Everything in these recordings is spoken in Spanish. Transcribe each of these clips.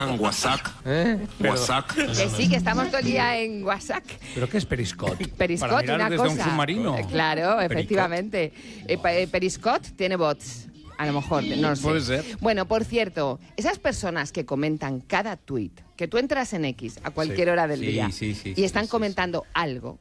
WhatsApp. WhatsApp. Que sí, que estamos todo el día en WhatsApp. ¿Pero qué es Periscope? Periscope, ¿Para mirar una desde cosa. un submarino? Claro, efectivamente. Periscope tiene bots. A lo mejor, no lo sé. Puede ser. Bueno, por cierto, esas personas que comentan cada tuit, que tú entras en X a cualquier hora del día y están comentando algo,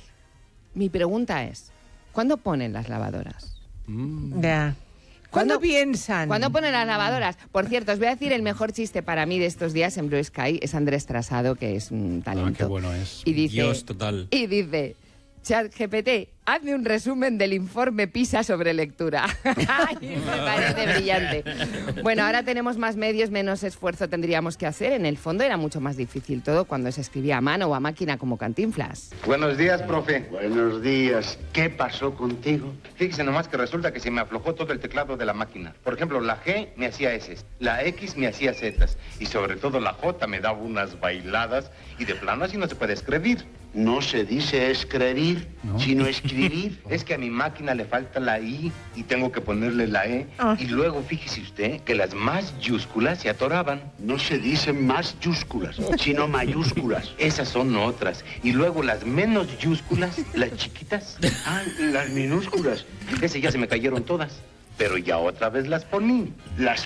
mi pregunta es, ¿cuándo ponen las lavadoras? Ya. ¿Cuándo piensan? ¿Cuándo ponen las lavadoras? Por cierto, os voy a decir el mejor chiste para mí de estos días en Blue Sky. Es Andrés Trasado, que es un talento. Qué bueno es. Y dice, Dios total. Y dice, ChatGPT, hazme un resumen del informe PISA sobre lectura. Ay, me parece brillante. Bueno, ahora tenemos más medios, menos esfuerzo tendríamos que hacer. En el fondo era mucho más difícil todo cuando se escribía a mano o a máquina como Cantinflas. Buenos días, profe. Buenos días. ¿Qué pasó contigo? Fíjese nomás que resulta que se me aflojó todo el teclado de la máquina. Por ejemplo, la G me hacía S, la X me hacía Z y sobre todo la J me daba unas bailadas y de plano así no se puede escribir. No se dice escribir, sino escribir. Es que a mi máquina le falta la I y tengo que ponerle la E. Y luego fíjese usted que las mayúsculas se atoraban. No se dicen mayúsculas, sino mayúsculas. Esas son otras. Y luego las menosúsculas, las chiquitas. Ah, las minúsculas. Ese ya se me cayeron todas. Pero ya otra vez las poní. Las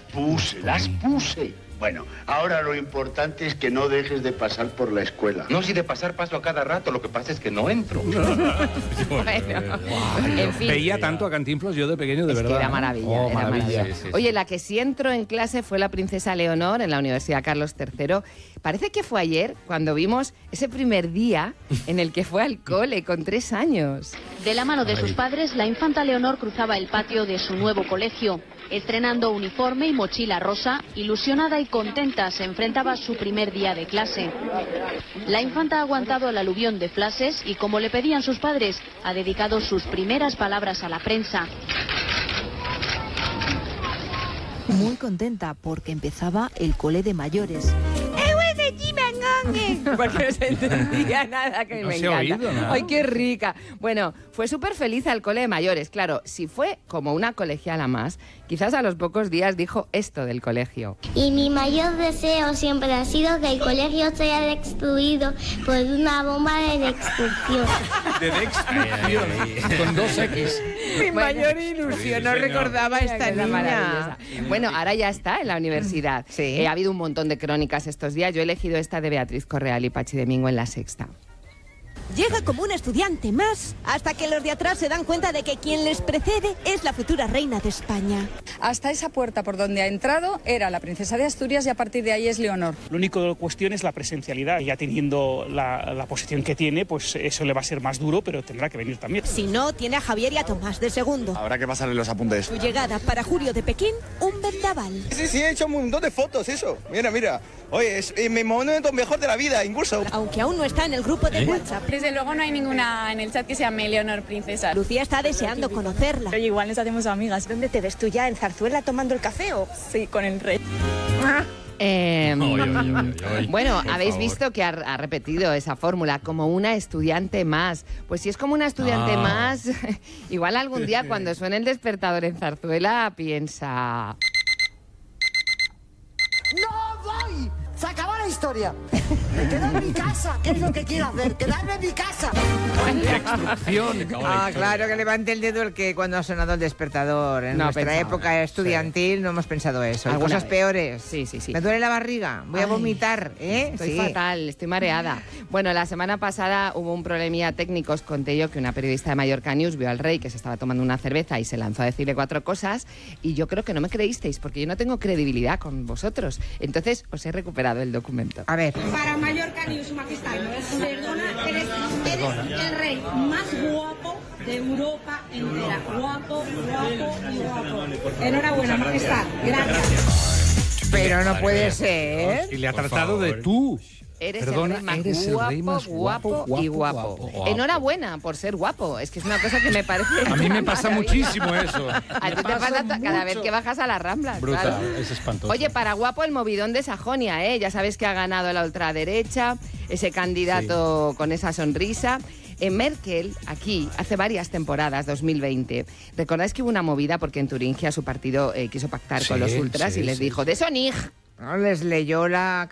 puse. Bueno, ahora lo importante es que no dejes de pasar por la escuela. No, si de pasar paso a cada rato, lo que pasa es que no entro. Bueno, en fin. Veía tanto a Cantinflas yo de pequeño, de Es verdad. que era maravilla, era maravilla. Sí. Oye, la que sí entró en clase fue la princesa Leonor en la Universidad Carlos III. Parece que fue ayer cuando vimos ese primer día en el que fue al cole con 3 años. De la mano de sus padres, la infanta Leonor cruzaba el patio de su nuevo colegio. Estrenando uniforme y mochila rosa, ilusionada y contenta se enfrentaba a su primer día de clase. La infanta ha aguantado el aluvión de flashes y, como le pedían sus padres, ha dedicado sus primeras palabras a la prensa. Muy contenta porque empezaba el cole de mayores. Porque no se entendía nada, que No me se ha encanta. oído nada. Ay, qué rica. Bueno, fue súper feliz al cole de mayores. Claro, si fue como una colegiala más, quizás a los pocos días dijo esto del colegio. Y mi mayor deseo siempre ha sido que el colegio sea destruido por una bomba de destrucción. De destrucción. Con 2 X. Mi mayor ilusión, no recordaba a esta Era niña. maravillosa. Bueno, ahora ya está en la universidad. Sí. Ha habido un montón de crónicas estos días. Yo he elegido esta de Beatriz Correal y Pachi Domingo en La Sexta. Llega como un estudiante más, hasta que los de atrás se dan cuenta de que quien les precede es la futura reina de España. Hasta esa puerta por donde ha entrado era la princesa de Asturias y a partir de ahí es Leonor. Lo único cuestión es la presencialidad. Ya teniendo la posición que tiene, pues eso le va a ser más duro, pero tendrá que venir también. Si no, tiene a Javier y a Tomás de segundo. Habrá que pasarle los apuntes. Su llegada para julio de Pekín, un vendaval. Sí, he hecho un montón de fotos, eso. Mira. Oye, es mi momento mejor de la vida, incluso. Aunque aún no está en el grupo de WhatsApp. Desde luego no hay ninguna en el chat que se llame Leonor Princesa. Lucía está deseando conocerla. Oye, igual nos hacemos amigas. ¿Dónde te ves tú ya? ¿En Zarzuela tomando el café o...? Sí, con el rey. Bueno, habéis visto que ha repetido esa fórmula, como una estudiante más. Pues si es como una estudiante más, igual algún día cuando suene el despertador en Zarzuela piensa... ¡No voy! ¡Se acabó la historia! ¡Me quedo en mi casa! ¿Qué es lo que quiero hacer? ¡Quedarme en mi casa! Destrucción. Claro, que levante el dedo el que cuando ha sonado el despertador. En No nuestra pensaba. época estudiantil no hemos pensado eso. Hay ¿Alguna cosas vez? peores. Sí. Me duele la barriga, voy a vomitar, ¿eh? Estoy fatal, estoy mareada. Bueno, la semana pasada hubo un problemilla técnico. Os conté yo que una periodista de Mallorca News vio al rey que se estaba tomando una cerveza y se lanzó a decirle 4 cosas y yo creo que no me creísteis porque yo no tengo credibilidad con vosotros. Entonces os he recuperado el documento. A ver. Para Mallorca News, su majestad. Perdona, eres el rey más guapo de Europa entera. Guapo. Enhorabuena, majestad. Gracias. Pero no puede ser. Y le ha tratado de tú. Eres Perdona, el rey más eres el rey más guapo y guapo. guapo. Enhorabuena por ser guapo. Es que es una cosa que me parece... A mí me pasa muchísimo eso. A ti te pasa cada vez que bajas a las Ramblas. Brutal, claro. es espantoso. Oye, para guapo el movidón de Sajonia, ¿eh? Ya sabes que ha ganado la ultraderecha, ese candidato con esa sonrisa. Merkel, aquí, hace varias temporadas, 2020, ¿recordáis que hubo una movida porque en Turingia su partido quiso pactar con los ultras y les dijo, de eso nig? No, les leyó la